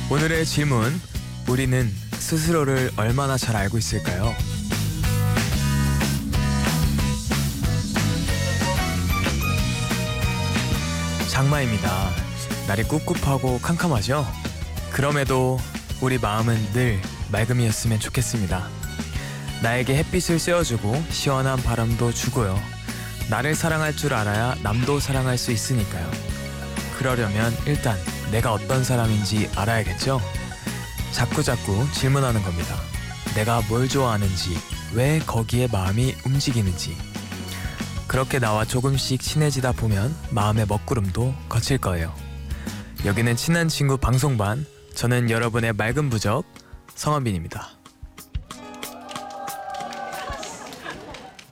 오늘의 질문, 우리는 스스로를 얼마나 잘 알고 있을까요? 장마입니다. 날이 꿉꿉하고 캄캄하죠? 그럼에도 우리 마음은 늘 맑음이었으면 좋겠습니다. 나에게 햇빛을 쐬어주고 시원한 바람도 주고요. 나를 사랑할 줄 알아야 남도 사랑할 수 있으니까요. 그러려면 일단 내가 어떤 사람인지 알아야겠죠? 자꾸자꾸 질문하는 겁니다. 내가 뭘 좋아하는지, 왜 거기에 마음이 움직이는지. 그렇게 나와 조금씩 친해지다 보면 마음의 먹구름도 거칠 거예요. 여기는 친한 친구 방송반, 저는 여러분의 맑은 부적 성한빈입니다.